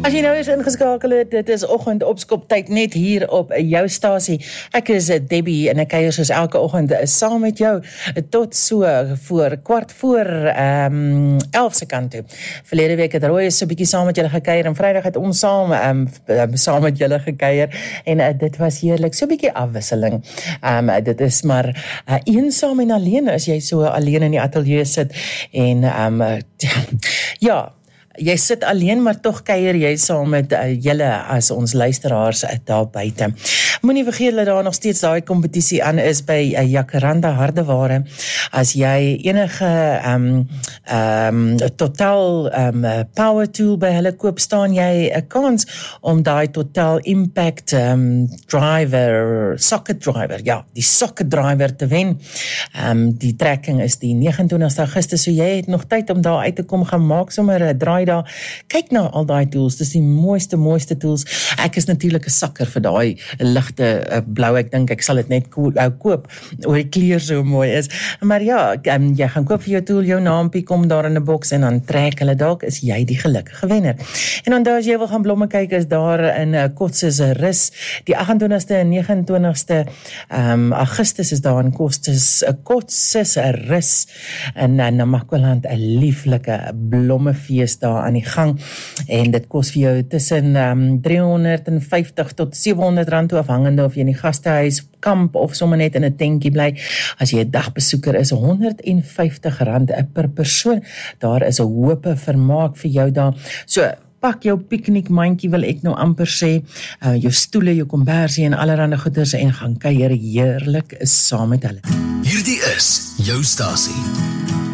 As jy nou eens ingeskakel het, dit is oggend opskoptyd net hier op jou stasie. Ek is Debbie en ek kuier soos elke oggend saam met jou tot so voor 11 se kant toe. Verlede week het Roy so 'n bietjie saam met julle gekuier en Vrydag het ons saam met julle gekuier en dit was heerlik, so 'n bietjie afwisseling. Dit is maar eensaam en alleen as jy so alleen in die ateljee sit en ja, jy sit alleen, maar tog kuier jy saam met julle as ons luisteraars daar buite. Moenie vergeet dat daar nog steeds daai kompetisie aan is by Jacaranda Hardeware. As jy enige Total power tool by hulle koop, staan jy 'n kans om daai Total Impact driver, socket driver, ja, die socket driver te wen. Die trekking is die 29 Augustus, so jy het nog tyd om daar uit te kom, gaan maak sommer 'n draai daar. Kyk na al daai tools, dis die mooiste tools. Ek is natuurlik 'n sakker vir daai ligte blou, ek dink ek sal dit net koop, oor die kleur so mooi is. Maar ja, jy gaan koop vir jou tool, jou naampie kom daar in 'n boks en dan trek hulle dalk, is jy die gelukkige wenner. En dan as jy wil gaan blomme kyk, is daar in Kotses Rus, die 28ste en 29ste Augustus is daar in Kotses Rus in Namakwaland 'n lieflike blommefees daar aan die gang, en dit kos vir jou tussen 350 tot 700 rand toe, afhangende of jy in die gastehuis, kamp of sommer net in 'n tentjie bly. As jy 'n dagbesoeker is, R150 per persoon. Daar is 'n hoop vermaak vir jou daar. So, pak jou piknikmandjie, wil ek nou amper sê, jou stoele, jou kombersie en allerlei goeders, en gaan kuier heerlik saam met hulle. Hierdie is jou stasie.